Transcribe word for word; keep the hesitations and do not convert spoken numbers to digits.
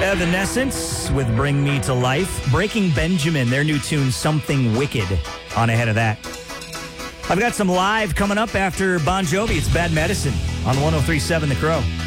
Evanescence with Bring Me to Life. Breaking Benjamin, their new tune, Something Wicked, on ahead of that. I've got some live coming up after Bon Jovi. It's Bad Medicine on one oh three point seven The Crow.